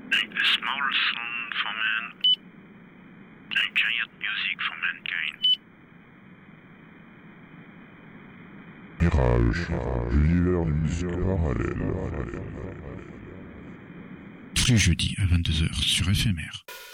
A small song for man, a giant music for mankind. Mirage, l'univers du musique parallèle. Tous les jeudis à 22h sur FMR.